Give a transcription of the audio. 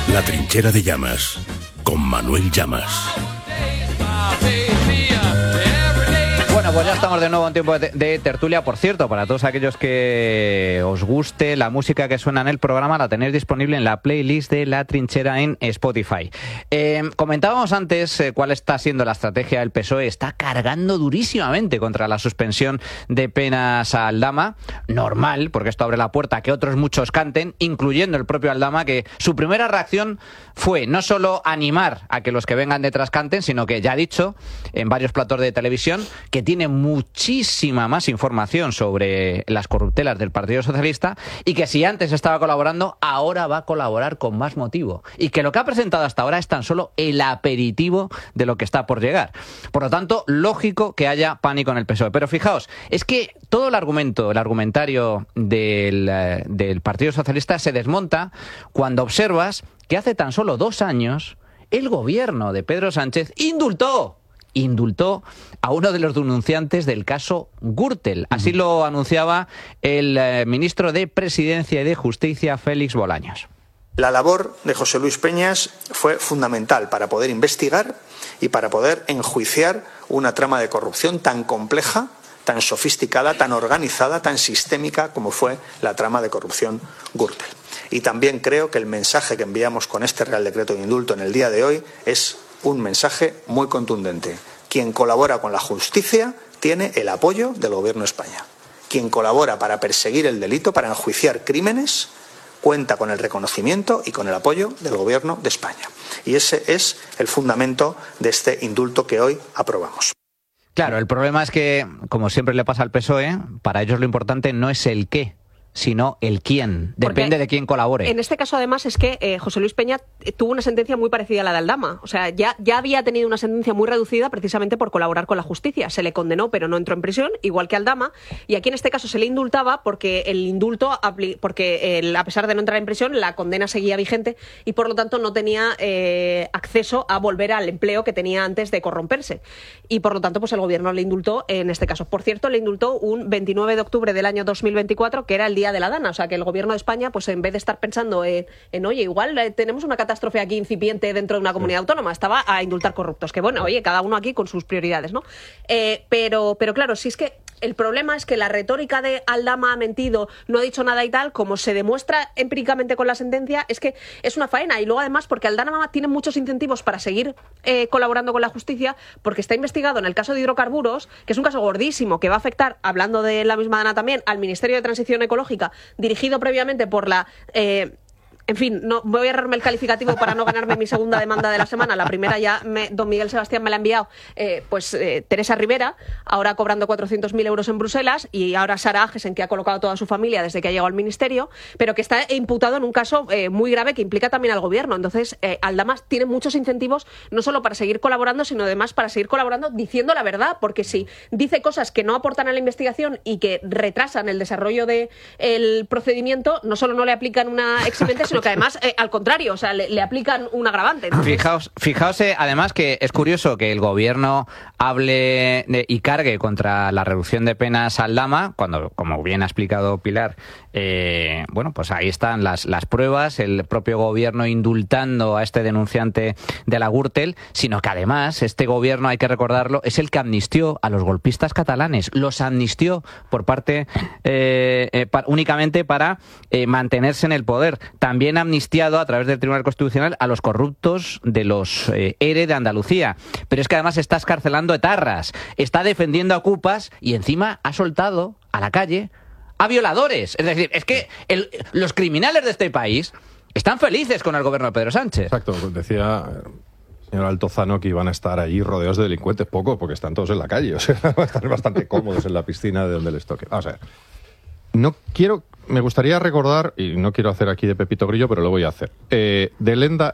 La trinchera de Llamas, con Manuel Llamas. Bueno, pues ya estamos de nuevo en tiempo de tertulia. Por cierto, para todos aquellos que os guste la música que suena en el programa, la tenéis disponible en la playlist de La Trinchera en Spotify. Comentábamos antes cuál está siendo la estrategia del PSOE. Está cargando durísimamente contra la suspensión de penas a Aldama. Normal, porque esto abre la puerta a que otros muchos canten, incluyendo el propio Aldama, que su primera reacción fue no solo animar a que los que vengan detrás canten, sino que ya ha dicho en varios platos de televisión que tiene muchísima más información sobre las corruptelas del Partido Socialista y que si antes estaba colaborando, ahora va a colaborar con más motivo. Y que lo que ha presentado hasta ahora es tan solo el aperitivo de lo que está por llegar. Por lo tanto, lógico que haya pánico en el PSOE. Pero fijaos, es que todo el argumentario del Partido Socialista se desmonta cuando observas que hace tan solo 2 años el gobierno de Pedro Sánchez indultó a uno de los denunciantes del caso Gürtel. Así lo anunciaba el ministro de Presidencia y de Justicia, Félix Bolaños. La labor de José Luis Peñas fue fundamental para poder investigar y para poder enjuiciar una trama de corrupción tan compleja, tan sofisticada, tan organizada, tan sistémica como fue la trama de corrupción Gürtel. Y también creo que el mensaje que enviamos con este Real Decreto de Indulto en el día de hoy es un mensaje muy contundente. Quien colabora con la justicia tiene el apoyo del Gobierno de España. Quien colabora para perseguir el delito, para enjuiciar crímenes, cuenta con el reconocimiento y con el apoyo del Gobierno de España. Y ese es el fundamento de este indulto que hoy aprobamos. Claro, el problema es que, como siempre le pasa al PSOE, para ellos lo importante no es el qué, sino el quién. Depende de quién colabore. En este caso, además, es que José Luis Peña tuvo una sentencia muy parecida a la de Aldama. O sea, ya había tenido una sentencia muy reducida precisamente por colaborar con la justicia. Se le condenó, pero no entró en prisión, igual que Aldama. Y aquí, en este caso, se le indultaba porque el indulto, a pesar de no entrar en prisión, la condena seguía vigente y, por lo tanto, no tenía acceso a volver al empleo que tenía antes de corromperse. Y, por lo tanto, pues el gobierno le indultó en este caso. Por cierto, le indultó un 29 de octubre del año 2024, que era el día de la Dana, o sea que el gobierno de España, pues en vez de estar pensando en oye, igual tenemos una catástrofe aquí incipiente dentro de una comunidad autónoma, estaba a indultar corruptos, que bueno, oye, cada uno aquí con sus prioridades, ¿no? Pero claro, si es que el problema es que la retórica de Aldama ha mentido, no ha dicho nada y tal, como se demuestra empíricamente con la sentencia, es que es una faena. Y luego además porque Aldama tiene muchos incentivos para seguir colaborando con la justicia, porque está investigado en el caso de hidrocarburos, que es un caso gordísimo que va a afectar, hablando de la misma Dana también, al Ministerio de Transición Ecológica, dirigido previamente por la... En fin, no voy a errarme el calificativo para no ganarme mi segunda demanda de la semana. La primera ya don Miguel Sebastián me la ha enviado Teresa Rivera, ahora cobrando 400.000 euros en Bruselas, y ahora Sara Agesen, que ha colocado a toda su familia desde que ha llegado al ministerio, pero que está imputado en un caso muy grave que implica también al gobierno. Entonces, Aldama tiene muchos incentivos, no solo para seguir colaborando, sino además para seguir colaborando diciendo la verdad, porque si dice cosas que no aportan a la investigación y que retrasan el desarrollo del procedimiento, no solo no le aplican una eximente, sino que además, al contrario, o sea, le aplican un agravante. Entonces... Fijaos, además, que es curioso que el gobierno hable y cargue contra la reducción de penas a Aldama, cuando, como bien ha explicado Pilar, bueno, pues ahí están las pruebas, el propio gobierno indultando a este denunciante de la Gürtel, sino que además este gobierno, hay que recordarlo, es el que amnistió a los golpistas catalanes, los amnistió por parte únicamente para mantenerse en el poder. También ha amnistiado a través del Tribunal Constitucional a los corruptos de los ERE de Andalucía. Pero es que además está escarcelando etarras, está defendiendo a cupas y encima ha soltado a la calle a violadores. Es decir, es que los criminales de este país están felices con el gobierno de Pedro Sánchez. Exacto, decía el señor Altozano que iban a estar allí rodeados de delincuentes, poco, porque están todos en la calle, o sea, van a estar bastante cómodos en la piscina de donde les toque. Vamos a ver. Me gustaría recordar, y no quiero hacer aquí de Pepito Grillo, pero lo voy a hacer, de Lenda